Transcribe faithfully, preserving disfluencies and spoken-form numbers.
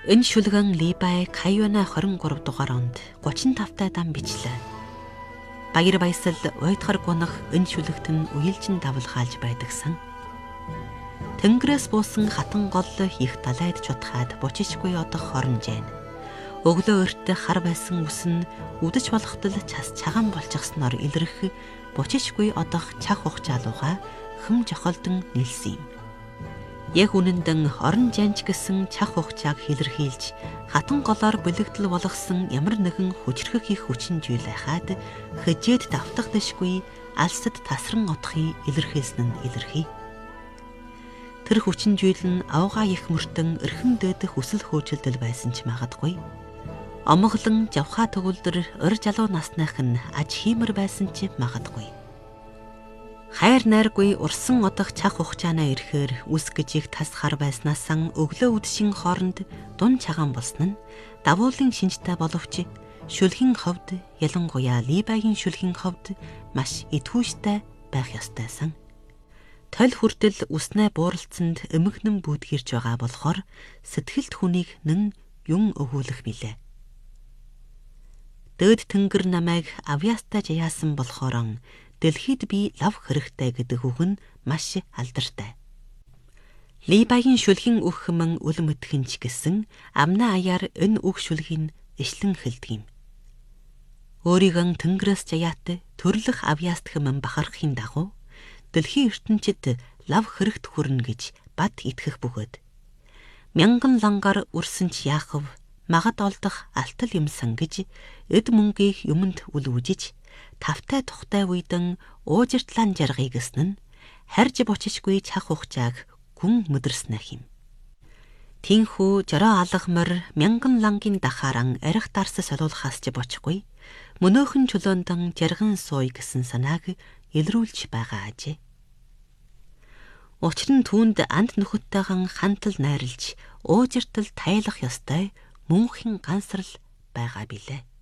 Энэ шүлгэн Либай Кайвана хорин гурав дугаар онд гучин тавтай дан бичлээ. Баяр баясал уйтхар гунах энэ шүлэгт нь уялжин давлгаалж байдагсан. Тэнгэрээс буусан хатан гол их далайд чутгаад бучичгүй одох хоронжээн. Өглөө өрт хар байсан үс нь үдэж болохтол час чаган болчихсноор илэрх бучичгүй одох чах ухчаалууга хөм жохолдон нэлсэн юм. Яг үнэндэн орон жанч гэсэн чах ухчааг хилэрхийлж хатан голоор бэлэгдэл болгосон ямар нэгэн хүчрхэг их хүчин зүйл байхад хэжээд давтагдашгүй алсад тасран одохыг илэрхийлсэн нь илэрхий. Тэр хүчин зүйл нь авгаа их мөртөн эрхэн дээдэх үсэл хөөжилдөл байсан ч магадгүй. Омглон жавхаа төгөлдөр өр жалуу насных нь аж хиймэр байсан ч магадгүй. Хайр найргүй урсан одох чах ухчаанаа ирэхээр үс гэж их тас хар байснаасан өглөө үдшин хооронд дун чагаан болсон нь давуулын шинжтэй боловч шүлгийн ховд ялангуяа Либайгийн шүлгийн ховд маш итгүүштэй байх ёстойсан. Толь хүртэл үснэ бууралцсанд эмгэнэн бүүдгэрж байгаа болохоор сэтгэлд хүнийг нэн юм өвүүлэх билээ. Дөөд тэнгэр намайг авьяастай жаяасан болохоор дэлхийд би лав хэрэгтэй гэдэг үг нь маш алдартай. Либайгийн шүлгийн үг хэмэн үл мэдхэнч гэсэн амнаа аяар энэ үг шүлгийг ишлэн хэлдэг юм. Өөрийгөө тэнгэрээс жаяат төрлөх авьяаст хэмэн бахархын дагуу дэлхийн ертөнцид лав хэрэгт хүрнэ гэж бат итгэх бөгөөд мянган лангаар үрсэнч Яаков магад олдох алтал юмсан гэж эд мөнгийг юмд үлвүжиж тавтай тухтай үйдэн уужиртлан жаргыг гэснэн харж бочичгүй чах ухчааг гүн mëдэрснэх юм. Тинхүү жороо алгамар мянган лангийн дахааран арих дарс солиулахаас ч бочгүй мөнөөхөн чулуундан жарган сууй гэсэн санааг илрүүлж байгаа ажээ. Учир нь түүнд анд нөхөдтэйгэн хантал найрлж уужиртал тайлах ёстой мөнхийн гансрал байгаа билээ.